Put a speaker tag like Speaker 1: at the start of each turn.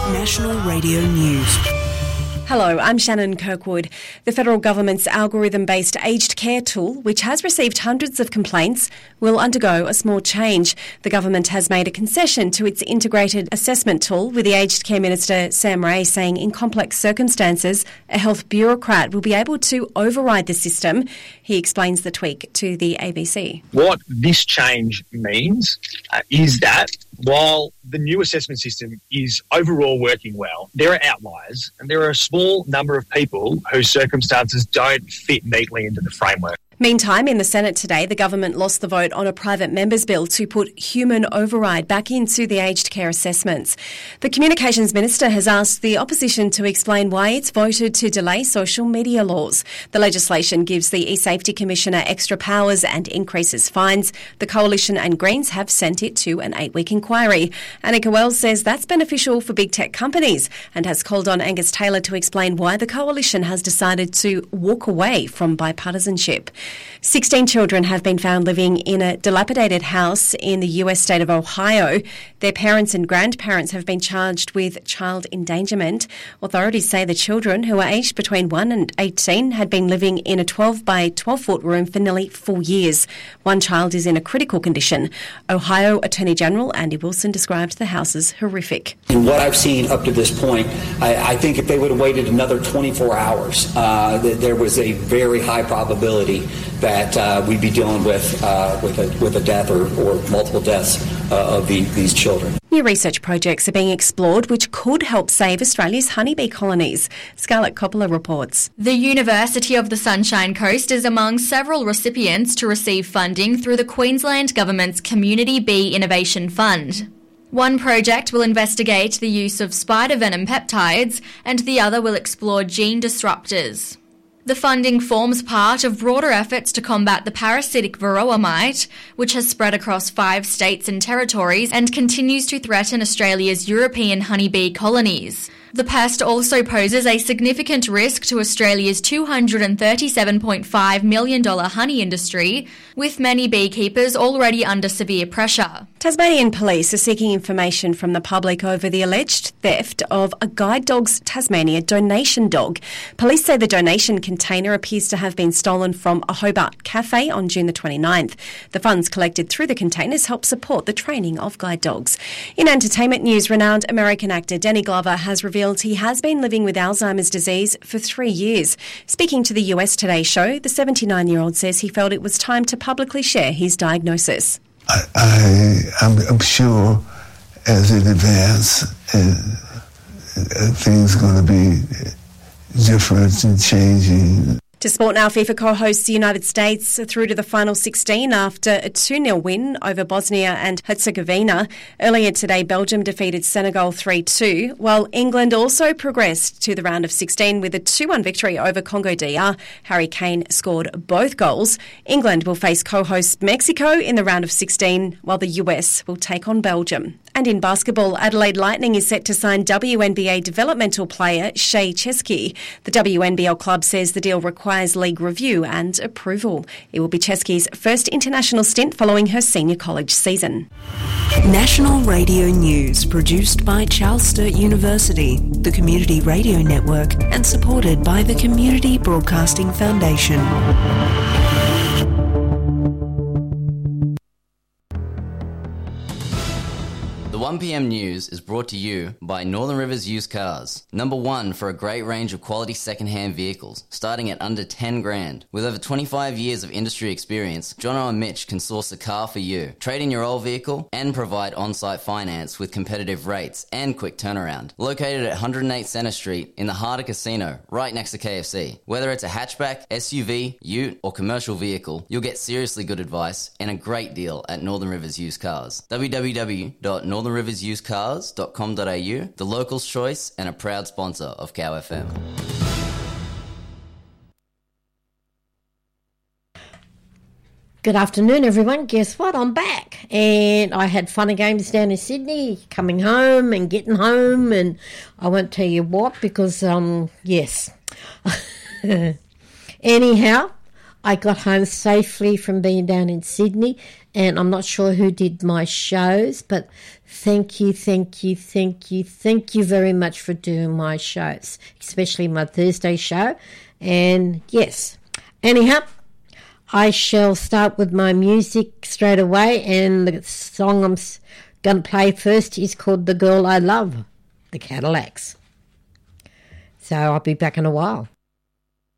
Speaker 1: National Radio News.
Speaker 2: Hello, I'm Shannon Kirkwood. The federal government's algorithm-based aged care tool, which has received hundreds of complaints, will undergo a small change. The government has made a concession to its integrated assessment tool, with the aged care minister Sam Ray saying in complex circumstances, a health bureaucrat will be able to override the system. He explains the tweak to the ABC.
Speaker 3: What this change means is that while the new assessment system is overall working well, there are outliers and there are a small number of people whose circumstances don't fit neatly into the framework.
Speaker 2: Meantime, in the Senate today, the government lost the vote on a private member's bill to put human override back into the aged care assessments. The Communications Minister has asked the opposition to explain why it's voted to delay social media laws. The legislation gives the eSafety Commissioner extra powers and increases fines. The Coalition and Greens have sent it to an 8-week inquiry. Annika Wells says that's beneficial for big tech companies and has called on Angus Taylor to explain why the Coalition has decided to walk away from bipartisanship. 16 children have been found living in a dilapidated house in the US state of Ohio. Their parents and grandparents have been charged with child endangerment. Authorities say the children, who are aged between 1 and 18, had been living in a 12 by 12 foot room for nearly 4 years. One child is in a critical condition. Ohio Attorney General Andy Wilson described the house as horrific.
Speaker 4: In what I've seen up to this point, I think if they would have waited another 24 hours, there was a very high probability that we'd be dealing with a death or multiple deaths of these children.
Speaker 2: New research projects are being explored which could help save Australia's honeybee colonies. Scarlett Coppola reports.
Speaker 5: The University of the Sunshine Coast is among several recipients to receive funding through the Queensland Government's Community Bee Innovation Fund. One project will investigate the use of spider venom peptides and the other will explore gene disruptors. The funding forms part of broader efforts to combat the parasitic varroa mite, which has spread across 5 states and territories and continues to threaten Australia's European honeybee colonies. The pest also poses a significant risk to Australia's $237.5 million honey industry, with many beekeepers already under severe pressure.
Speaker 2: Tasmanian police are seeking information from the public over the alleged theft of a Guide Dogs Tasmania donation dog. Police say the donation container appears to have been stolen from a Hobart cafe on June the 29th. The funds collected through the containers help support the training of guide dogs. In entertainment news, renowned American actor Danny Glover has revealed he has been living with Alzheimer's disease for 3 years. Speaking to the US Today show, the 79-year-old says he felt it was time to publicly share his diagnosis.
Speaker 6: I'm sure as it advances, things are going to be different and changing.
Speaker 2: To sport now, FIFA co-hosts the United States through to the final 16 after a 2-0 win over Bosnia and Herzegovina. Earlier today, Belgium defeated Senegal 3-2, while England also progressed to the round of 16 with a 2-1 victory over Congo DR. Harry Kane scored both goals. England will face co-host Mexico in the round of 16, while the US will take on Belgium. And in basketball, Adelaide Lightning is set to sign WNBA developmental player Shea Chesky. The WNBL club says the deal requires league review and approval. It will be Chesky's first international stint following her senior college season.
Speaker 1: National Radio News, produced by Charles Sturt University, the Community Radio Network, and supported by the Community Broadcasting Foundation.
Speaker 7: The 1pm News is brought to you by Northern Rivers Used Cars. Number 1 for a great range of quality second-hand vehicles, starting at under 10 grand. With over 25 years of industry experience, Jono and Mitch can source a car for you, trade in your old vehicle, and provide on-site finance with competitive rates and quick turnaround. Located at 108 Centre Street in the heart of Casino, right next to KFC. Whether it's a hatchback, SUV, ute, or commercial vehicle, you'll get seriously good advice and a great deal at Northern Rivers Used Cars. www.northernriversusedcars.com.au, the local's choice and a proud sponsor of Cow FM.
Speaker 8: Good afternoon, everyone. Guess what? I'm back. And I had fun and games down in Sydney, coming home and getting home. And I won't tell you what because, yes. Anyhow, I got home safely from being down in Sydney. and I'm not sure who did my shows, but thank you very much for doing my shows, especially my Thursday show. And yes, anyhow, I shall start with my music straight away, and the song I'm going to play first is called The Girl I Love, the Cadillacs. So I'll be back in a while.